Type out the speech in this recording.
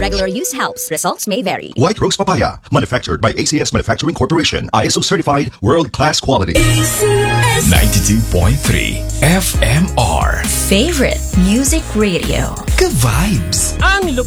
regular use helps. Results may vary. White Rose Papaya, manufactured by ACS Manufacturing Corporation. ISO certified, world-class quality. 92.3 FMR. Favorite Music Radio. Ka-vibes. Ang